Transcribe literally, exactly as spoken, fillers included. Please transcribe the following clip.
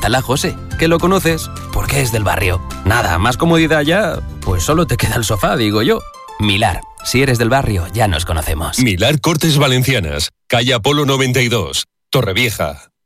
Pregúntale a José, que lo conoces, porque es del barrio. Nada, más comodidad ya, pues solo te queda el sofá, digo yo. Milar, si eres del barrio, ya nos conocemos. Milar Cortes Valencianas, calle Apolo noventa y dos, Torrevieja.